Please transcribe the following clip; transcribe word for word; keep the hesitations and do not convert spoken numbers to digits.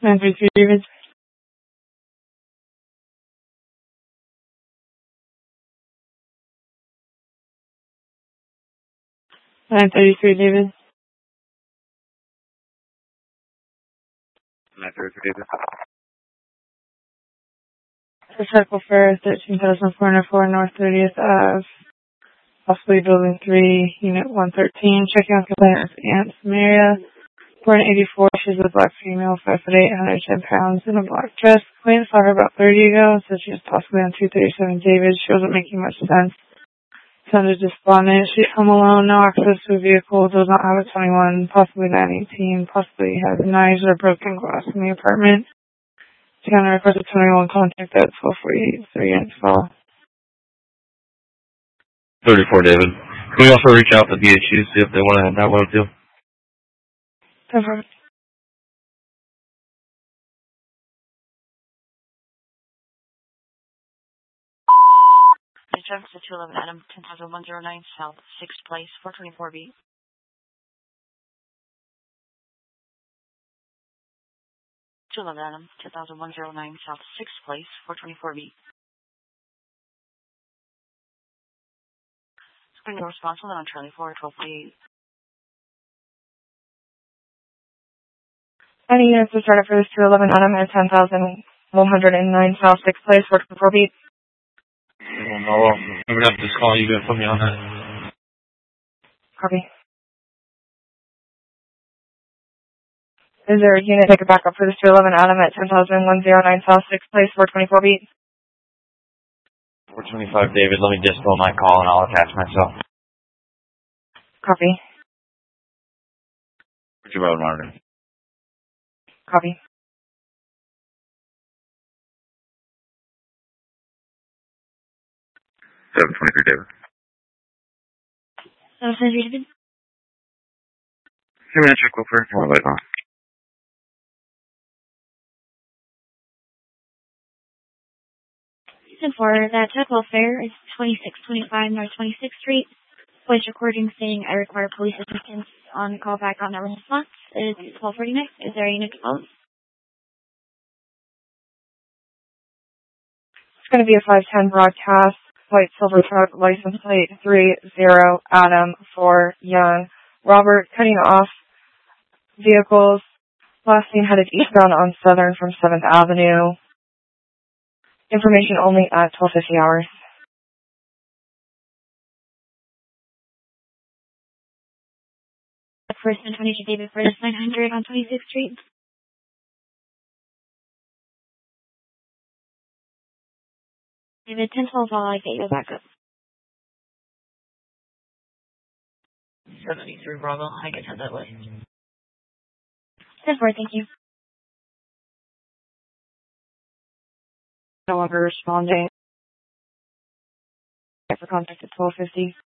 nine thirty-three David. nine thirty-three David. nine thirty-three David. The Circle Fair, thirteen thousand four hundred four North thirtieth Ave. Possibly Building three, Unit one thirteen. Checking on complaint of Aunt Samaria. Born eighty-four, she's a black female, five foot eight, one hundred ten pounds, in a black dress. Complaint saw her about thirty ago, said she was possibly on two thirty-seven David. She wasn't making much sense. Sounded despondent. She's home alone, no access to a vehicle, does not have a twenty-one, possibly nine eighteen, possibly has knives or broken glass in the apartment. She can request a twenty-one contact at twelve forty-eight, three inch fall. thirty-four David. Can we also reach out to B H U, see if they want to head that way too? Perfect. Insurance to two eleven Adam, ten thousand one oh nine South sixth Place, four twenty-four B. two eleven Adam, ten thousand one oh nine South sixth Place, four twenty-four B. Spring no response on Charlie four, twelve forty-eight. Any units are started for this two eleven Adam at ten thousand one hundred nine South sixth Place, four twenty-four B. I don't know. I'm going to have to just call you to put me on that. Copy. Is there a unit take a backup for this two eleven Adam at ten thousand one oh nine South sixth Place, four twenty-four B? four twenty-five David, let me just go my call and I'll attach myself. Copy. Put your road monitor. Copy. seven twenty-three David. seven twenty-three David. Give me a check over. Hold on, wait on. For that Circle Fair is twenty-six twenty-five North twenty-sixth Street. Voice recording saying I require police assistance on call back on that response. It's twelve forty-nine. Is there a unit to follow? It's going to be a five ten broadcast. White silver truck, license plate three zero Adam four Young. Robert cutting off vehicles. Last seen headed eastbound on Southern from seventh Avenue. Information only at twelve fifty hours. First and twenty-two David for this nine hundred on twenty-sixth Street. David, ten twelve, all I get you back up. seventy-three Bravo, I get sent that way. ten four, thank you. No longer responding. For contact at twelve fifty.